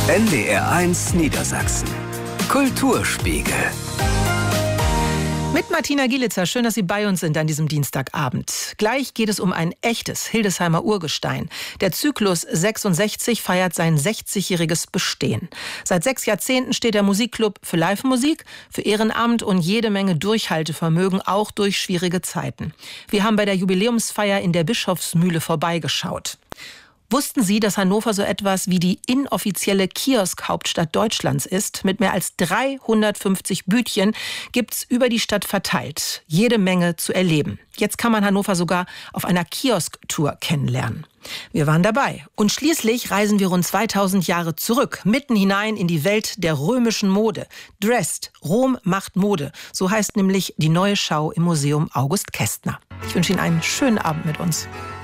NDR1 Niedersachsen. Kulturspiegel. Mit Martina Gielitzer, schön, dass Sie bei uns sind an diesem Dienstagabend. Gleich geht es um ein echtes Hildesheimer Urgestein. Der Zyklus 66 feiert sein 60-jähriges Bestehen. Seit 6 Jahrzehnten steht der Musikclub für Live-Musik, für Ehrenamt und jede Menge Durchhaltevermögen, auch durch schwierige Zeiten. Wir haben bei der Jubiläumsfeier in der Bischofsmühle vorbeigeschaut. Wussten Sie, dass Hannover so etwas wie die inoffizielle Kiosk-Hauptstadt Deutschlands ist? Mit mehr als 350 Bütchen gibt's über die Stadt verteilt. Jede Menge zu erleben. Jetzt kann man Hannover sogar auf einer Kiosk-Tour kennenlernen. Wir waren dabei. Und schließlich reisen wir rund 2000 Jahre zurück, mitten hinein in die Welt der römischen Mode. Dressed, Rom macht Mode. So heißt nämlich die neue Schau im Museum August Kästner. Ich wünsche Ihnen einen schönen Abend mit uns.